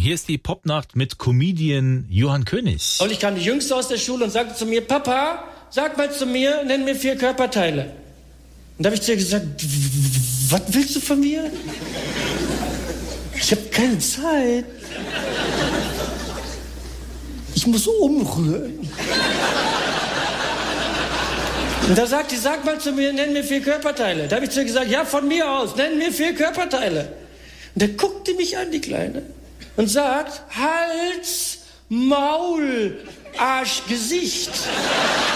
Hier ist die Popnacht mit Comedian Johann König. Und ich kam die Jüngste aus der Schule und sagte zu mir, Papa, sag mal zu mir, nenn mir 4 Körperteile. Und da habe ich zu ihr gesagt, was willst du von mir? Ich habe keine Zeit. Ich muss umrühren. Und da sagt sie, sag mal zu mir, nenn mir 4 Körperteile. Da habe ich zu ihr gesagt, ja, von mir aus, nenn mir 4 Körperteile. Und da guckte mich an, die Kleine, und sagt, Hals, Maul, Arsch, Gesicht.